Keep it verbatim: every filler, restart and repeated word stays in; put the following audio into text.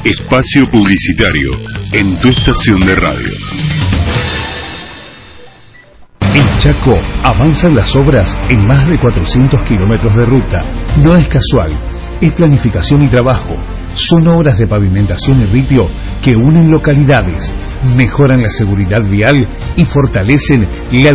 Espacio publicitario en tu estación de radio. En Chaco avanzan las obras en más de cuatrocientos kilómetros de ruta. No es casual, es planificación y trabajo. Son obras de pavimentación y ripio que unen localidades, mejoran la seguridad vial y fortalecen la